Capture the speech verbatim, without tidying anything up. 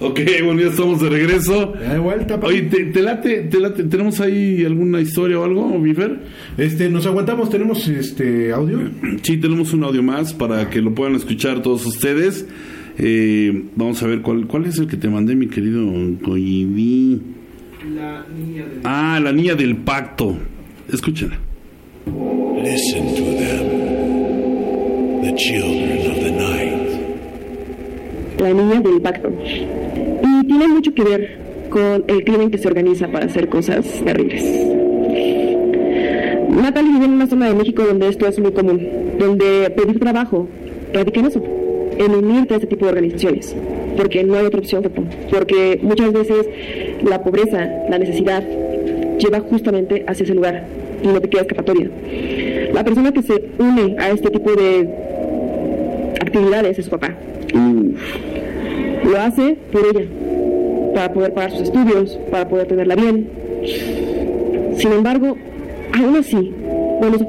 Ok, bueno, ya estamos de regreso. De vuelta, papi. Oye, ¿te, te late, te late? ¿Tenemos ahí alguna historia o algo, Bifer? Este, nos aguantamos, tenemos este audio. Sí, tenemos un audio más para que lo puedan escuchar todos ustedes. Eh, vamos a ver cuál, cuál es el que te mandé, mi querido Coyidi. La niña del Ah, la niña del pacto. Escúchala. Listen to them, the children of the night. La niña del pacto. Y tiene mucho que ver con el crimen que se organiza para hacer cosas terribles. Natalie vive en una zona de México donde esto es muy común, donde pedir trabajo radica en eso, en unirte a este tipo de organizaciones, porque no hay otra opción, porque muchas veces la pobreza, la necesidad, lleva justamente hacia ese lugar y no te queda escapatoria. La persona que se une a este tipo de actividades es su papá. Lo hace por ella, para poder pagar sus estudios, para poder tenerla bien. Sin embargo, aún así, cuando su